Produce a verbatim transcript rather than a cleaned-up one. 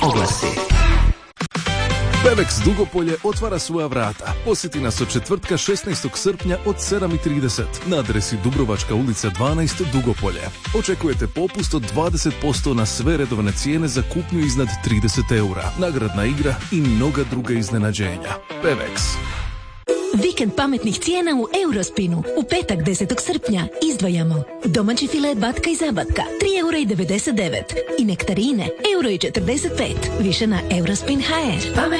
Oglasi. Pevex Dugopolje otvara svoja vrata. Posjeti nas od četvrtka šesnaestog srpnja od sedam i trideset na adresi Dubrovačka ulica dvanaest Dugopolje. Očekujete popust od dvadeset posto na sve redovne cijene za kupnju iznad trideset eura, nagradna igra i mnoga druga iznenađenja. Pevex. Vikend pametnih cijena u Eurospinu. U petak desetog srpnja izdvajamo domaći filet batka i zabatka tri eura i devedeset devet i nektarine euro i četrdeset pet. Više na Eurospin точка hr.